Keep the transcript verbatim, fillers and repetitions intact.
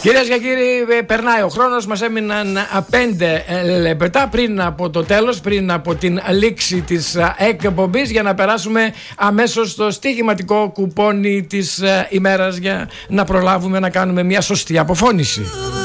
Κυρίες και κύριοι, περνάει ο χρόνος. Μας έμειναν πέντε λεπτά πριν από το τέλος, πριν από την λήξη της εκπομπής, για να περάσουμε αμέσως στο στοιχηματικό κουπόνι της ημέρας, για να προλάβουμε να κάνουμε μια σωστή αποφώνηση.